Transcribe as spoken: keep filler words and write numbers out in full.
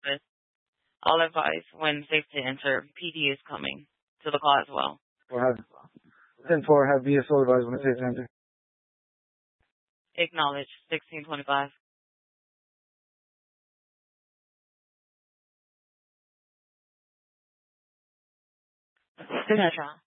office. All advice when safe to enter. P D is coming to the call as well. Or have ten four have B S O advised when it's safe to enter. Acknowledge. sixteen twenty-five. Sinatra.